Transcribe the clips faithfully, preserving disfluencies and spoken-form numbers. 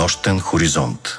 Нощен хоризонт.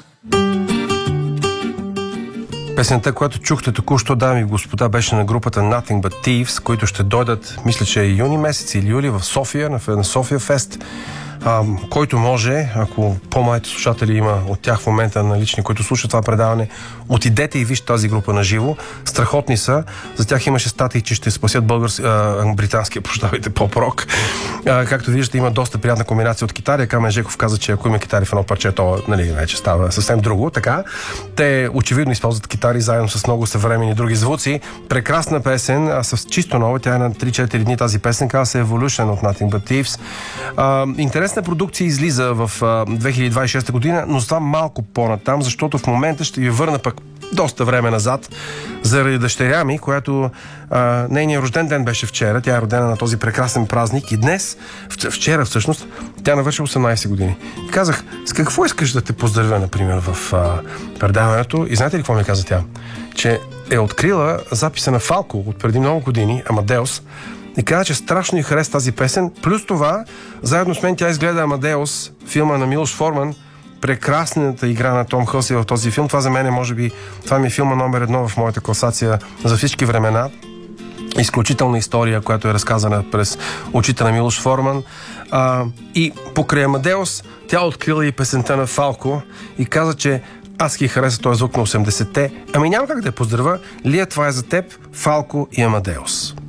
Песента, която чухте току-що, дами и господа, беше на групата Nothing But Thieves, които ще дойдат, мисля, че е юни месец или юли в София, на София Фест. А, който може, ако по-малите слушатели има от тях в момента налични, които слушат това предаване, отидете и вижте тази група на живо. Страхотни са. За тях имаше статии, че ще спасят български, а, британския, прощавайте, поп-рок. А, както виждате, има доста приятна комбинация от китари. Камен Жеков каза, че ако има китари в едно парче, то, нали, вече става съвсем друго. Така. Те очевидно използват китари заедно с много съвременни други звуци. Прекрасна песен, а с чисто нова. Тя е на три-четири дни тази песен. Казва се Evolution от Nothing But Thieves. А, интересна продукция излиза в а, две хиляди двадесет и шеста година, но това малко по-натам, защото в момента ще ви върна пък доста време назад заради дъщеря ми, която а, нейният рожден ден беше вчера. Тя е родена на този прекрасен празник и днес, вчера всъщност, тя навърши осемнадесет години. И казах, с какво искаш да те поздравя, например, в а, предаването? И знаете ли какво ми каза тя? Че е открила записа на Фалко от преди много години, Амадеус, и каза, че страшно й хареса тази песен. Плюс това, заедно с мен тя изгледа Амадеус, филма на Милош Форман, прекрасната игра на Том Хълси в този филм. Това за мен е, може би, това ми е филма номер едно в моята класация за всички времена. Изключителна история, която е разказана през очите на Милош Форман. А, и покрай Амадеус тя открила и песента на Фалко и каза, че аз ги хареса този звук на осемдесетте. Ами няма как да я поздравя. Лия, това е за теб, Фалко и Амадеус.